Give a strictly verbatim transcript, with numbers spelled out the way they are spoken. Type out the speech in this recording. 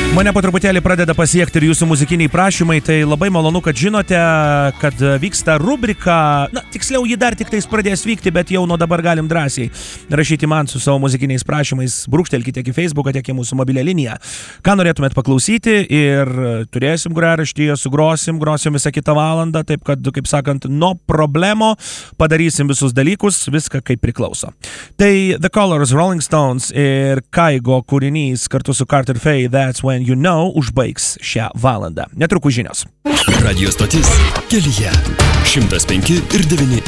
Mane po truputėlį pradeda pasiekti ir jūsų muzikiniai prašymai, tai labai malonu, kad žinote, kad vyksta rubrika, na, tiksliau, ji dar tik tais pradės vykti, bet jau nuo dabar galim drąsiai rašyti man su savo muzikiniais prašymais, brūkštelkite tiek į Facebooką, tiek į mūsų mobilią liniją. Ką norėtumėt paklausyti ir turėsim grojaraštyje, sugrosim, grosim visą kitą valandą, taip kad, kaip sakant, no problemo, padarysim visus dalykus, viską kaip priklauso. Tai The Colors, Rolling Stones ir Kaigo kūrinys kartu su Carter Fay, That's When You Know, užbaigs šią valandą. Netrukus žinios. Radio stotis kelyje šimtas penki ir devyni